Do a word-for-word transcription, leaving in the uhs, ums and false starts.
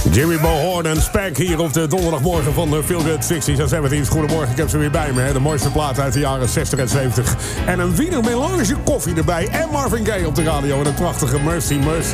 Jimmy Bohorn en Spank hier op de donderdagmorgen van de Feel Good zestig's en zeventig's. Goedemorgen, ik heb ze weer bij me. Hè? De mooiste plaat uit de jaren zestig en zeventig. En een Wiener Melange koffie erbij. En Marvin Gaye op de radio. En een prachtige Mercy Mercy.